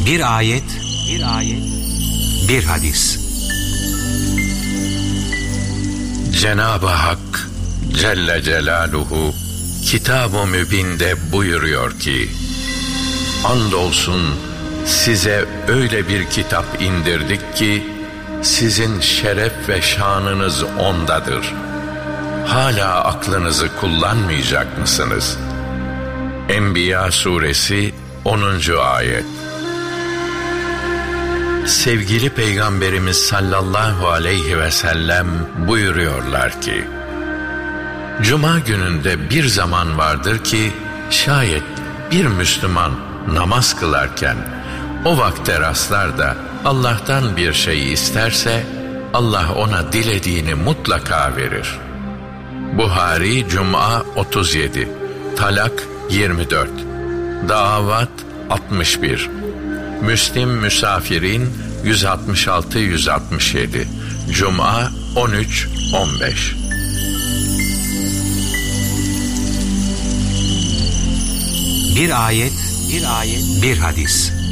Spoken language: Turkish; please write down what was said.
Bir ayet, bir hadis. Cenab-ı Hak Celle Celaluhu Kitab-ı Mübin'de buyuruyor ki: andolsun size öyle bir kitap indirdik ki sizin şeref ve şanınız ondadır. Hala aklınızı kullanmayacak mısınız? Enbiya suresi 10. ayet. Sevgili Peygamberimiz sallallahu aleyhi ve sellem buyuruyorlar ki: Cuma gününde bir zaman vardır ki şayet bir Müslüman namaz kılarken o vakte rastlar da Allah'tan bir şey isterse Allah ona dilediğini mutlaka verir. Buhari Cuma 37, Talak 24, Davat 61, Müslim Müsafirin 166-167, Cuma 13-15. Bir ayet, bir hadis.